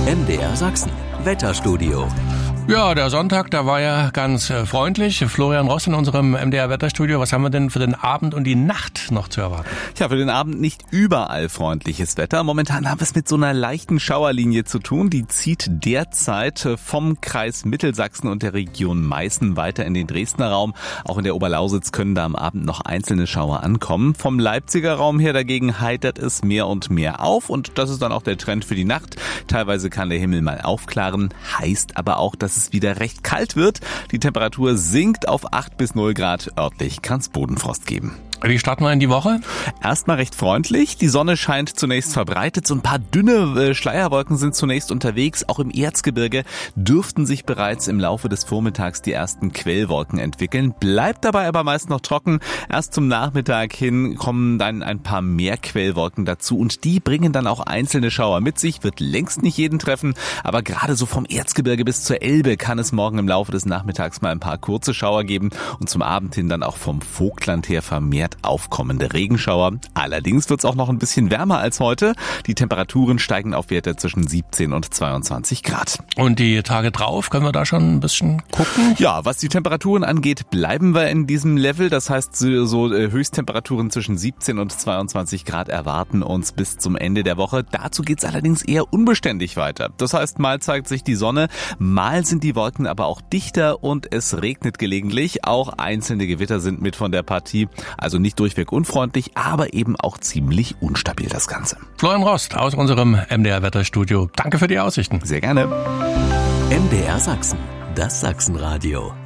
MDR Sachsen, Wetterstudio. Ja, der Sonntag, da war ja ganz freundlich. Florian Ross in unserem MDR-Wetterstudio. Was haben wir denn für den Abend und die Nacht noch zu erwarten? Ja, für den Abend nicht überall freundliches Wetter. Momentan haben wir es mit so einer leichten Schauerlinie zu tun. Die zieht derzeit vom Kreis Mittelsachsen und der Region Meißen weiter in den Dresdner Raum. Auch in der Oberlausitz können da am Abend noch einzelne Schauer ankommen. Vom Leipziger Raum her dagegen heitert es mehr und mehr auf. Und das ist dann auch der Trend für die Nacht. Teilweise kann der Himmel mal aufklaren. Heißt aber auch, dass es wieder recht kalt wird. Die Temperatur sinkt auf 8 bis 0 Grad. Örtlich kann es Bodenfrost geben. Wie starten wir in die Woche? Erstmal recht freundlich. Die Sonne scheint zunächst verbreitet. So ein paar dünne Schleierwolken sind zunächst unterwegs. Auch im Erzgebirge dürften sich bereits im Laufe des Vormittags die ersten Quellwolken entwickeln. Bleibt dabei aber meist noch trocken. Erst zum Nachmittag hin kommen dann ein paar mehr Quellwolken dazu. Und die bringen dann auch einzelne Schauer mit sich. Wird längst nicht jeden treffen. Aber gerade so vom Erzgebirge bis zur Elbe kann es morgen im Laufe des Nachmittags mal ein paar kurze Schauer geben. Und zum Abend hin dann auch vom Vogtland her vermehrt aufkommende Regenschauer. Allerdings wird es auch noch ein bisschen wärmer als heute. Die Temperaturen steigen auf Werte zwischen 17 und 22 Grad. Und die Tage drauf, können wir da schon ein bisschen gucken? Ja, was die Temperaturen angeht, bleiben wir in diesem Level. Das heißt, so Höchsttemperaturen zwischen 17 und 22 Grad erwarten uns bis zum Ende der Woche. Dazu geht es allerdings eher unbeständig weiter. Das heißt, mal zeigt sich die Sonne, mal sind die Wolken aber auch dichter und es regnet gelegentlich. Auch einzelne Gewitter sind mit von der Partie. Also nicht durchweg unfreundlich, aber eben auch ziemlich unstabil das Ganze. Florian Rost aus unserem MDR-Wetterstudio. Danke für die Aussichten. Sehr gerne. MDR Sachsen, das Sachsenradio.